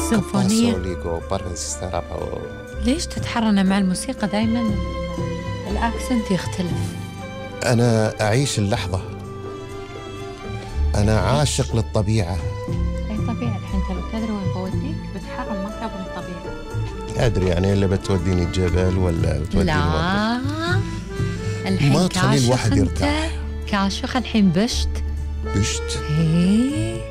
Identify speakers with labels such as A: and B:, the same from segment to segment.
A: السيمفونية.
B: ليش تتحرن مع الموسيقى دايما الأكسنت يختلف؟
A: أنا أعيش اللحظة، أنا عاشق للطبيعة.
B: أي طبيعة الحين؟ أنت لو تدري وين بوديك بتحرم ما تبغى الطبيعة.
A: أدري يعني اللي بتوديني الجبل ولا بتوديني
B: لا الحين
A: ما تخلي الواحد يرتاح.
B: كاشخ الحين بشت
A: إيه؟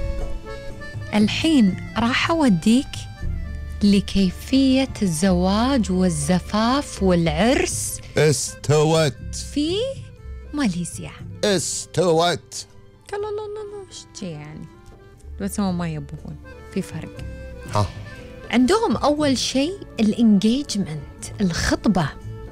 B: الحين راح أوديك لكيفية الزواج والزفاف والعرس.
A: استوت
B: في ماليزيا.
A: استوت.
B: لا لا لا ايش يعني، بس هم ما يبغون، في فرق. عندهم أول شيء الانجيجمنت، الخطبة.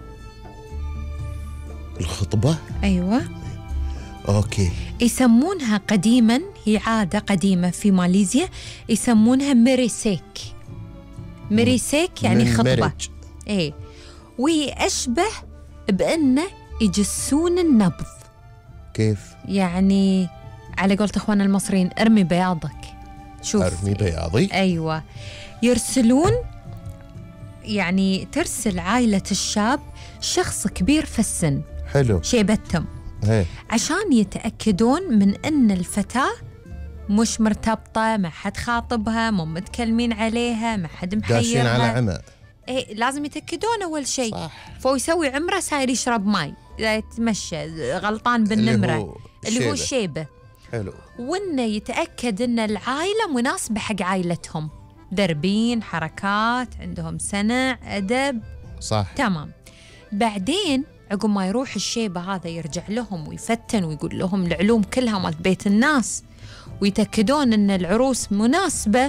B: أيوة.
A: أوكي.
B: يسمونها قديما، هي عادة قديمة في ماليزيا، يسمونها ميريسيك. ميريسيك يعني خطبة. إيه، وهي أشبه بأنه يجسون النبض.
A: كيف؟
B: يعني على قولة إخواننا المصريين ارمي بياضك. شوف،
A: ارمي بياضي.
B: أيوة، يرسلون، يعني ترسل عائلة الشاب شخص كبير في السن،
A: حلو،
B: شيبتهم، عشان يتأكدون من أن الفتاة مش مرتبطة، ما حد خاطبها، مو متكلمين عليها، ما حد محيرها،
A: داشين على عمى.
B: إيه، لازم يتأكدون أول شيء.
A: صح.
B: فهو يسوي عمره ساير يشرب ماي، يتمشى غلطان بالنمرة اللي هو الشيبة.
A: حلو.
B: وإنه يتأكد أن العائلة مناسبة حق عائلتهم، دربين، حركات، عندهم سنع، أدب.
A: صح.
B: تمام. بعدين عقب ما يروح الشيبة هذا يرجع لهم ويفتن ويقول لهم العلوم كلها مالت بيت الناس، ويتأكدون أن العروس مناسبة.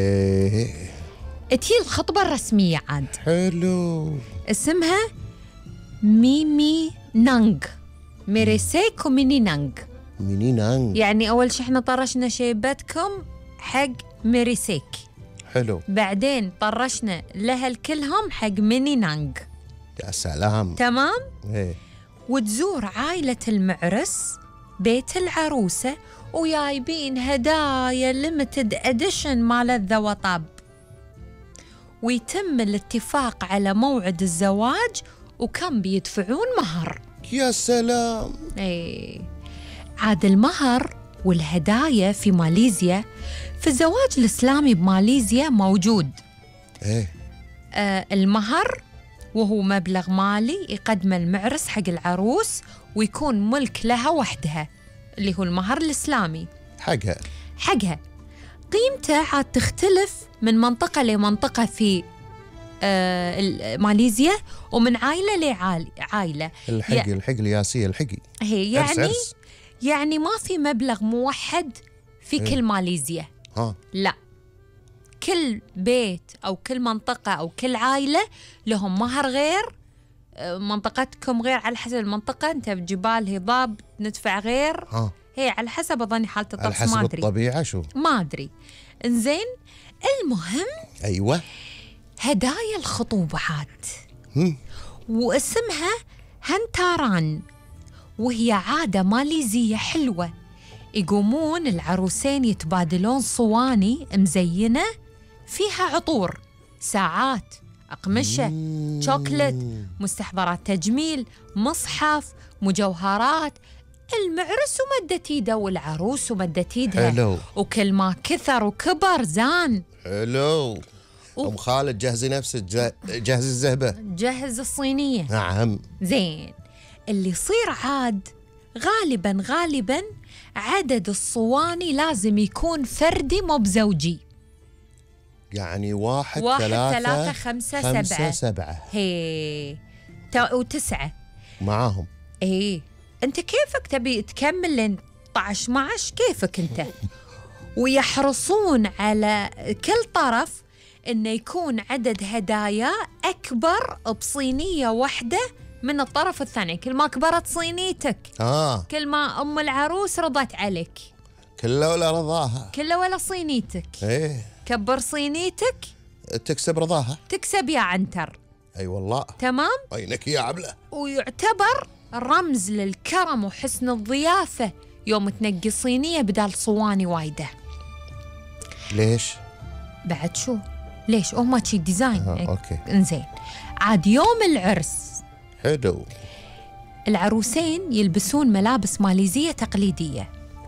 B: تجي الخطبة الرسمية عاد.
A: حلو.
B: اسمها ميمي نانغ، ميريسيك وميني نانغ.
A: ميني نانغ
B: يعني أول شيء احنا طرشنا شيبتكم حق ميريسيك،
A: حلو.
B: بعدين طرشنا لها كلهم حق ميني نانغ.
A: يا سلام.
B: تمام.
A: إيه.
B: وتزور عائلة المعرس بيت العروسة ويايبين هدايا ليمتد اديشن مال الذوطاب، ويتم الاتفاق على موعد الزواج وكم بيدفعون مهر.
A: يا سلام.
B: ايه، عاد المهر والهدايا في ماليزيا، في الزواج الإسلامي بماليزيا موجود.
A: ايه.
B: المهر وهو مبلغ مالي يقدمه المعرس حق العروس ويكون ملك لها وحدها، اللي هو المهر الإسلامي حقها. قيمته عاد تختلف من منطقة لمنطقة في ماليزيا، ومن عائلة لعائلة.
A: الحق الياسية الحقي
B: هي يعني ما في مبلغ موحد في كل ماليزيا. لا، كل بيت أو كل منطقة أو كل عائلة لهم مهر غير، منطقتكم غير، على حسب المنطقة. أنت بجبال هضاب ندفع غير. هي على حسب أظني حالة الطقس،
A: على حسب الطبيعة، شو
B: ما أدري. إنزين، المهم
A: أيوة،
B: هدايا الخطوبة عاد واسمها هنتاران، وهي عادة ماليزية حلوة. يقومون العروسين يتبادلون صواني مزينة فيها عطور، ساعات، أقمشة، شوكلت، مستحضرات تجميل، مصحف، مجوهرات. المعرس ومدت ايده والعروس ومدت ايدها.
A: حلو.
B: وكل ما كثر وكبر زان.
A: حلو. أم خالد جهزي نفسك، جهز الزهبة،
B: جهز الصينية.
A: نعم.
B: زين، اللي يصير عاد غالبا عدد الصواني لازم يكون فردي مو بزوجي.
A: يعني واحد
B: 3 5
A: 7
B: هي و9
A: معاهم.
B: ايه، انت كيفك تبي تكمل لين 12 كيفك انت. ويحرصون على كل طرف انه يكون عدد هدايا اكبر بصينية واحدة من الطرف الثاني. كل ما كبرت صينيتك كل ما ام العروس رضت عليك.
A: كله ولا رضاها،
B: كله ولا صينيتك.
A: ايه،
B: كبر صينيتك
A: تكسب رضاها،
B: تكسب يا عنتر.
A: اي والله.
B: تمام.
A: عينك يا عبله.
B: ويعتبر رمز للكرم وحسن الضيافة يوم تنقي صينية بدال صواني وايدة.
A: ليش؟
B: بعد شو؟ ليش هم شي ديزاين
A: اوكي
B: انزين. عاد يوم العرس
A: حلو.
B: العروسين يلبسون ملابس ماليزية تقليدية.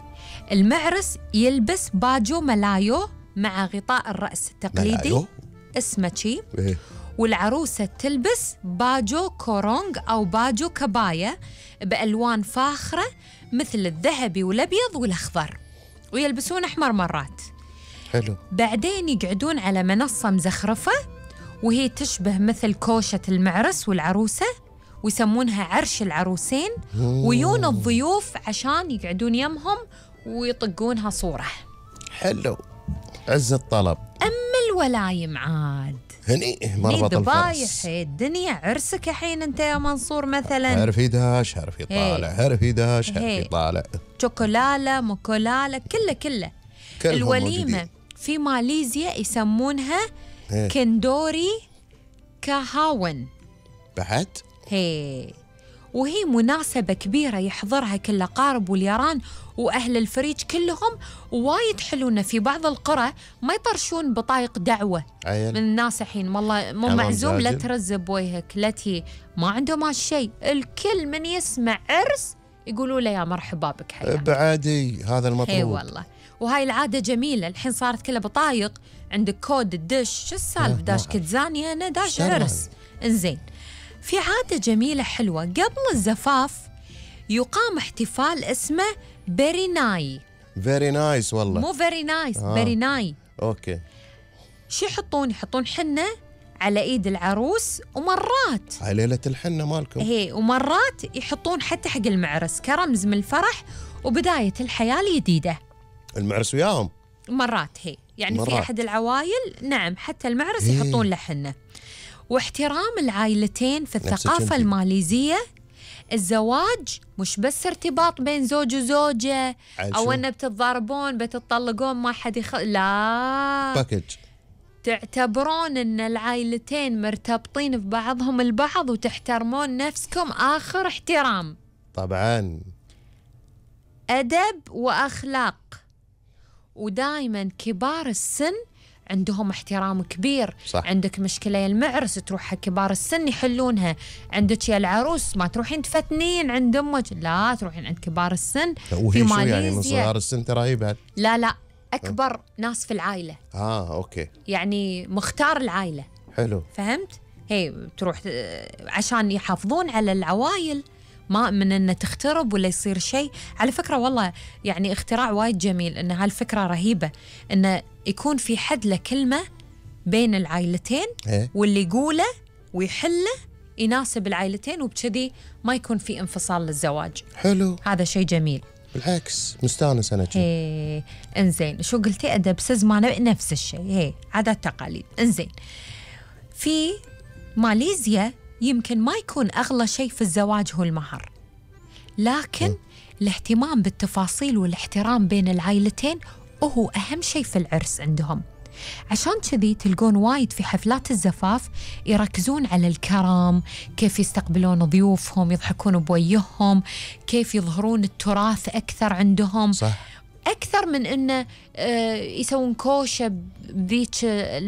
B: المعرس يلبس باجو ملايو مع غطاء الرأس التقليدي
A: ملايو؟
B: اسمه شي.
A: إيه؟
B: والعروسة تلبس باجو كورونغ أو باجو كباية بألوان فاخرة مثل الذهبي والأبيض والأخضر، ويلبسون أحمر مرات.
A: حلو.
B: بعدين يقعدون على منصة مزخرفة وهي تشبه مثل كوشة المعرس والعروسة، ويسمونها عرش العروسين. ويون الضيوف عشان يقعدون يمهم ويطقونها صورة.
A: حلو. عز الطلب.
B: أما الولايم عاد
A: هني مربط
B: ذبايح
A: الفرس.
B: الدنيا عرسك الحين انت يا منصور مثلا.
A: حرف يدهش حرف يطالع، حرف يدهش حرف يطالع،
B: شوكولالة مكولالة كله. الوليمة
A: موجودين.
B: في ماليزيا يسمونها كندوري كاهاون.
A: بعد
B: هي وهي مناسبة كبيرة يحضرها كل الأقارب والياران وأهل الفريج كلهم. وايد حلونا في بعض القرى ما يطرشون بطايق دعوة من الناس. الحين والله مو معزوم لا ترز بوجهك لا تي، ما عندهم هالشيء. الكل من يسمع عرس يقولوا له يا مرحبا بك حياك.
A: بعادي هذا المطلوب.
B: اي والله. وهاي العادة جميلة. الحين صارت كلها بطايق، عندك كود الدش. شو السالفة داش كتزاني أنا داش عرس. انزين في عادة جميلة حلوة قبل الزفاف يقام احتفال اسمه بيريناي.
A: فيري نايس والله.
B: مو فيري نايس بيريناي.
A: اوكي.
B: شو يحطون حنة على ايد العروس، ومرات
A: هاي ليلة الحنة مالكم.
B: هي ومرات يحطون حتى حق المعرس كرمز من الفرح وبداية الحياة الجديدة.
A: المعرس وياهم
B: مرات هي يعني
A: مرات.
B: في أحد العوائل نعم حتى المعرس يحطون له حنة. واحترام العائلتين في الثقافة الماليزية. الزواج مش بس ارتباط بين زوج وزوجة أو أن بتتضاربون بتطلقون ما حد لا
A: باكج.
B: تعتبرون أن العائلتين مرتبطين ببعضهم البعض وتحترمون نفسكم آخر احترام.
A: طبعا
B: أدب وأخلاق. ودائما كبار السن عندهم احترام كبير.
A: صح.
B: عندك مشكلة يا المعرس تروح حق كبار السن يحلونها. عندك يا العروس ما تروحين تفتنين عند أمك، لا تروحين عند كبار السن.
A: وهي شو يعني من صغار السن ترى يبعد؟
B: لا أكبر ناس في العائلة.
A: أوكي.
B: يعني مختار العائلة.
A: حلو.
B: فهمت؟ هي تروح عشان يحافظون على العوائل ما من أن تخترب ولا يصير شيء. على فكرة والله يعني اختراع وايد جميل، أن هالفكرة رهيبة أن يكون في حد لكلمة بين العائلتين واللي يقوله ويحله يناسب العائلتين، وبكذي ما يكون في انفصال للزواج.
A: حلو.
B: هذا شيء جميل.
A: بالعكس مستانس أنا
B: كذي. انزين شو قلتي؟ أدب سزمانة نفس الشيء. عادات تقاليد. انزين في ماليزيا يمكن ما يكون أغلى شيء في الزواج هو المهر، لكن الاهتمام بالتفاصيل والاحترام بين العائلتين وهو أهم شيء في العرس عندهم. عشان كذي تلقون وايد في حفلات الزفاف يركزون على الكرم، كيف يستقبلون ضيوفهم، يضحكون بوجههم، كيف يظهرون التراث أكثر عندهم.
A: صح.
B: أكثر من إنه يسوون كوشة بذيك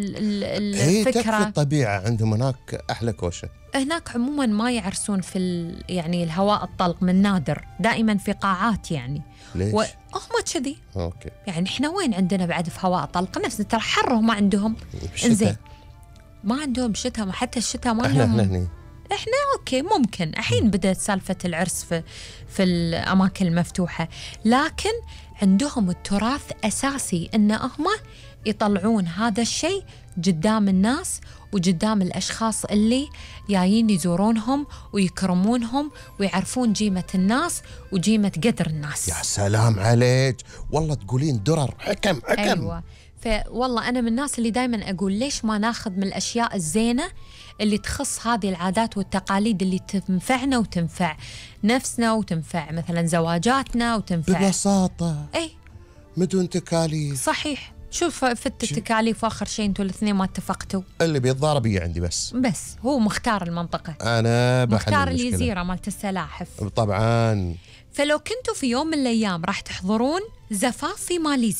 B: الفكرة.
A: تكفي الطبيعة عندهم هناك أحلى كوشة.
B: هناك عموما ما يعرسون في يعني الهواء الطلق من نادر، دائما في قاعات يعني.
A: ليش؟
B: وهم كذي.
A: اوكي.
B: يعني احنا وين عندنا بعد في هواء طلق نفس ترى حر ما عندهم.
A: انزين
B: ما عندهم شتاء، ما حتى الشتاء ما احنا اوكي ممكن الحين بدأت سالفة العرس في الأماكن المفتوحة، لكن عندهم التراث أساسي إن هم يطلعون هذا الشيء قدام الناس وقدام الأشخاص اللي جايين يزورونهم ويكرمونهم ويعرفون قيمة الناس وقيمة قدر الناس.
A: يا سلام عليك والله تقولين درر. حكم.
B: أيوة. فوالله أنا من الناس اللي دايما أقول ليش ما ناخذ من الأشياء الزينة اللي تخص هذه العادات والتقاليد اللي تنفعنا وتنفع نفسنا وتنفع مثلا زواجاتنا وتنفع
A: ببساطة.
B: أي
A: بدون تكاليف.
B: صحيح. شوف فت التكاليف واخر شيء انتوا الاثنين ما اتفقتوا.
A: اللي بيتضارب هي عندي بس
B: هو مختار المنطقة.
A: انا
B: مختار الجزيرة مالت السلاحف.
A: طبعا.
B: فلو كنتوا في يوم من الايام راح تحضرون زفاف في ماليزيا،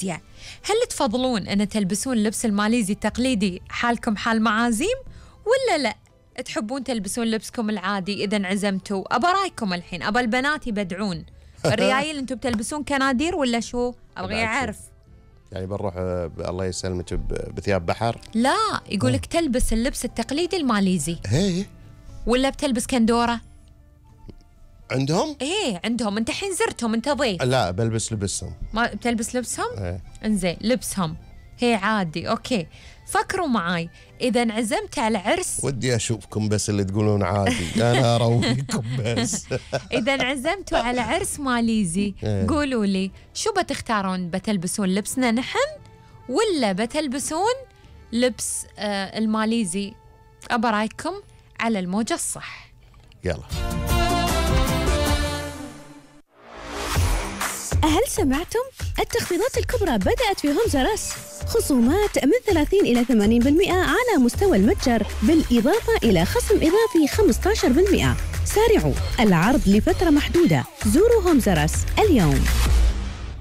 B: هل تفضلون أن تلبسون اللبس الماليزي التقليدي حالكم حال معازيم ولا لا تحبون تلبسون لبسكم العادي إذا انعزمتوا؟ أبا رايكم الحين، أبا البنات يبدعون. الريايل أنتم بتلبسون كنادير ولا شو؟ أبغى أعرف.
A: يعني بنروح الله يسلمك بثياب بحر؟
B: لا، يقولك تلبس اللبس التقليدي الماليزي.
A: هي
B: ولا بتلبس كندورة؟
A: عندهم؟
B: ايه عندهم. انت حين زرتهم انت ضيف.
A: لا بلبس لبسهم.
B: ما بتلبس لبسهم؟
A: ايه.
B: انزين لبسهم هي عادي. اوكي فكروا معاي، اذا انعزمت على عرس
A: ودي اشوفكم بس اللي تقولون عادي انا ارويكم بس.
B: اذا انعزمتوا على عرس ماليزي قولوا لي شو بتختارون؟ بتلبسون لبسنا نحن ولا بتلبسون لبس الماليزي؟ ابى رايكم على الموجة الصح.
A: يلا.
C: هل سمعتم؟ التخفيضات الكبرى بدأت في هومز رس، خصومات من 30 إلى 80% على مستوى المتجر، بالإضافة إلى خصم إضافي 15%. سارعوا، العرض لفترة محدودة. زوروا هومز رس اليوم.